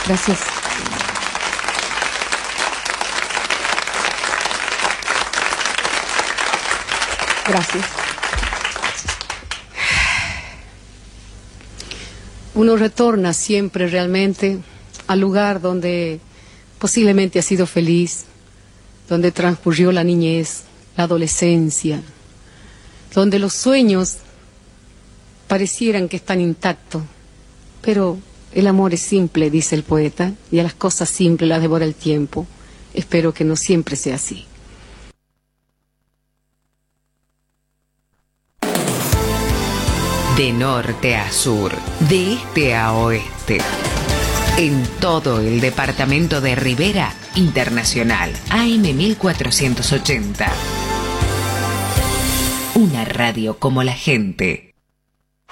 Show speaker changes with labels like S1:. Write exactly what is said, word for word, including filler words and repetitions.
S1: Gracias. Gracias. Uno retorna siempre realmente al lugar donde posiblemente ha sido feliz, donde transcurrió la niñez, la adolescencia, donde los sueños parecieran que están intactos, pero el amor es simple, dice el poeta, y a las cosas simples las devora el tiempo. Espero que no siempre sea así.
S2: De norte a sur, de este a oeste, en todo el departamento de Rivera Internacional, A M mil cuatrocientos ochenta. Una radio como la gente.